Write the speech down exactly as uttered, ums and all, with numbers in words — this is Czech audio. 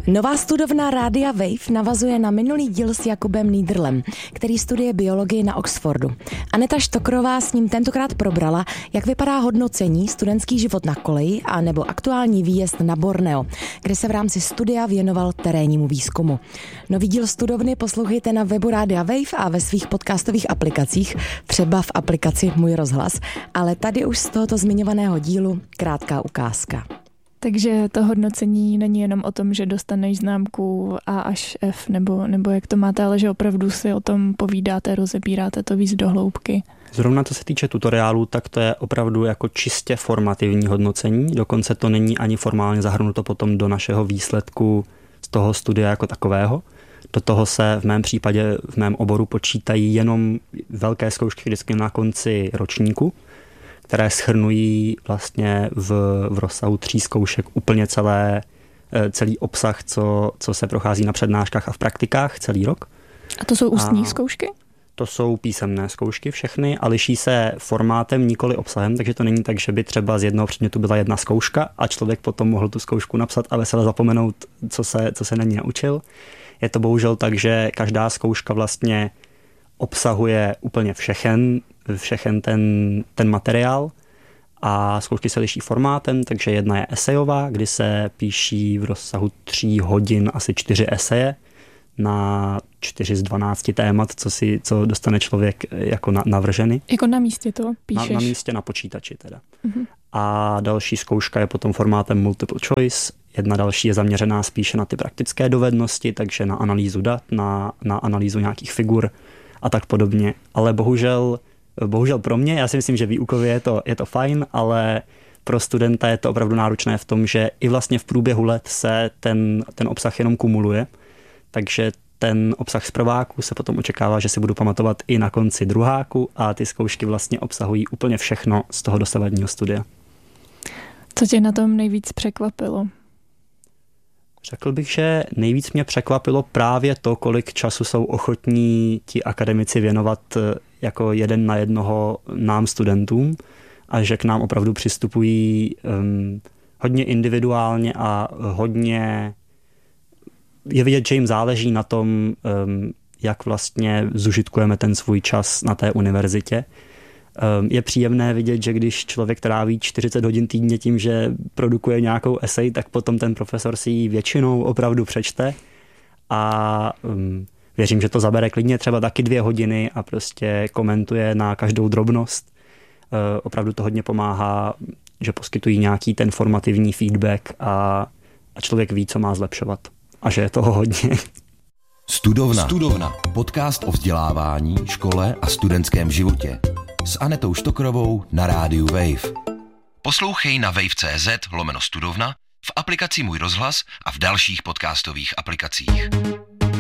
Nová studovna Rádia Wave navazuje na minulý díl s Jakubem Niederlem, který studuje biologii na Oxfordu. Aneta Štokrová s ním tentokrát probrala, jak vypadá hodnocení, studentský život na koleji a nebo aktuální výjezd na Borneo, kde se v rámci studia věnoval terénnímu výzkumu. Nový díl studovny poslouchejte na webu Rádia Wave a ve svých podcastových aplikacích, třeba v aplikaci Můj rozhlas, ale tady už z tohoto zmiňovaného dílu krátká ukázka. Takže to hodnocení není jenom o tom, že dostaneš známku A až F, nebo, nebo jak to máte, ale že opravdu si o tom povídáte, rozebíráte to víc do hloubky. Zrovna co se týče tutoriálu, tak to je opravdu jako čistě formativní hodnocení, dokonce to není ani formálně zahrnuto potom do našeho výsledku z toho studia jako takového. Do toho se v mém případě, v mém oboru počítají jenom velké zkoušky vždycky na konci ročníku, které shrnují vlastně v, v rozsahu tří zkoušek úplně celé, celý obsah, co, co se prochází na přednáškách a v praktikách celý rok. A to jsou ústní a zkoušky? To jsou písemné zkoušky všechny a liší se formátem, nikoli obsahem, takže to není tak, že by třeba z jednoho předmětu byla jedna zkouška a člověk potom mohl tu zkoušku napsat a veselé zapomenout, co se, co se na ní naučil. Je to bohužel tak, že každá zkouška vlastně obsahuje úplně všechen, všechen ten, ten materiál a zkoušky se liší formátem, takže jedna je esejová, kdy se píší v rozsahu tří hodin asi čtyři eseje na čtyři z dvanácti témat, co, si, co dostane člověk jako na, navrženy. Jako na místě to píšeš? Na, na místě, na počítači teda. Uh-huh. A další zkouška je potom formátem multiple choice. Jedna další je zaměřená spíše na ty praktické dovednosti, takže na analýzu dat, na, na analýzu nějakých figur a tak podobně. Ale bohužel, bohužel pro mě, já si myslím, že výukově je to, je to fajn, ale pro studenta je to opravdu náročné v tom, že i vlastně v průběhu let se ten, ten obsah jenom kumuluje. Takže ten obsah z prváku se potom očekává, že si budu pamatovat i na konci druháku a ty zkoušky vlastně obsahují úplně všechno z toho dosavadního studia. Co tě na tom nejvíc překvapilo? Řekl bych, že nejvíc mě překvapilo právě to, kolik času jsou ochotní ti akademici věnovat jako jeden na jednoho nám studentům a že k nám opravdu přistupují um, hodně individuálně a hodně je vidět, že jim záleží na tom, um, jak vlastně zužitkujeme ten svůj čas na té univerzitě. Um, je příjemné vidět, že když člověk tráví čtyřicet hodin týdně tím, že produkuje nějakou esej, tak potom ten profesor si ji většinou opravdu přečte a um, věřím, že to zabere klidně třeba taky dvě hodiny a prostě komentuje na každou drobnost. Uh, opravdu to hodně pomáhá, že poskytují nějaký ten formativní feedback a, a člověk ví, co má zlepšovat. A že je toho hodně. Studovna. Studovna. Podcast o vzdělávání, škole a studentském životě. S Anetou Štokrovou na rádiu Wave. Poslouchej na wave.cz lomeno studovna, v aplikaci Můj rozhlas a v dalších podcastových aplikacích.